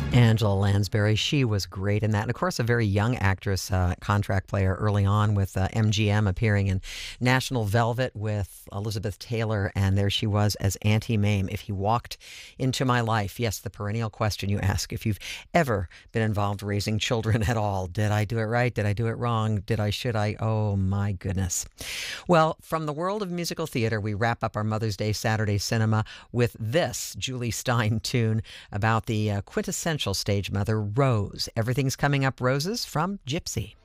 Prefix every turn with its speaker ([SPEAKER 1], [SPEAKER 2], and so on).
[SPEAKER 1] Angela Lansbury, she was great in that. And of course, a very young actress, contract player early on with MGM, appearing in National Velvet with Elizabeth Taylor. And there she was as Auntie Mame. If he walked into my life, yes, the perennial question you ask, if you've ever been involved raising children at all, did I do it right? Did I do it wrong? Should I? Oh my goodness. Well, from the world of musical theater, we wrap up our Mother's Day Saturday cinema with this Julie Stein tune about the quintessential stage mother, Rose. Everything's coming up roses from Gypsy.